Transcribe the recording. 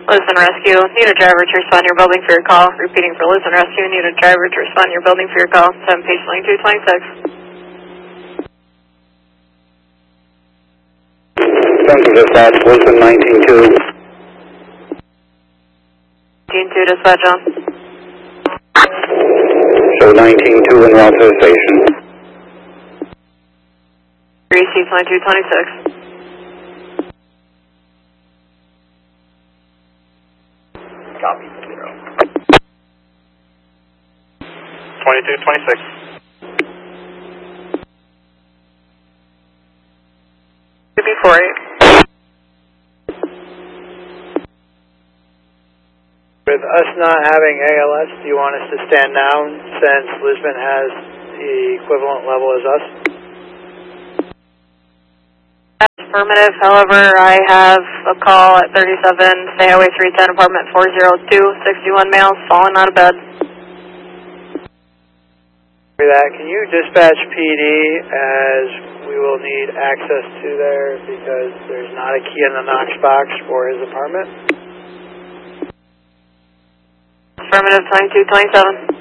Lisbon Rescue, need a driver to respond to your building for your call. Repeating for Lisbon Rescue, need a driver to respond to your building for your call. 7 page line 226. Central Dispatch, Lisbon 19-2. 19-2 dispatch on. Show 19-2 en route to the station. 3 seats line 226. Copy, 0. 2226. Before it. With us not having ALS, do you want us to stand down since Lisbon has the equivalent level as us? Affirmative, however, I have a call at 37, State Highway 310, apartment 402, 61 males, falling out of bed. For that, can you dispatch PD as we will need access to there because there's not a key in the Knox box for his apartment? Affirmative, 2227.